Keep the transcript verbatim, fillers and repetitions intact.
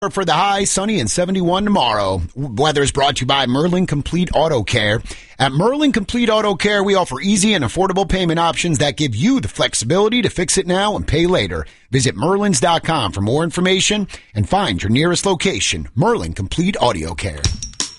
For the high, sunny and seventy-one tomorrow. Weather is brought to you by Merlin Complete Auto Care. At Merlin Complete Auto Care, we offer easy and affordable payment options that give you the flexibility to fix it now and pay later. Visit Merlins dot com for more information and find your nearest location. Merlin Complete Auto Care.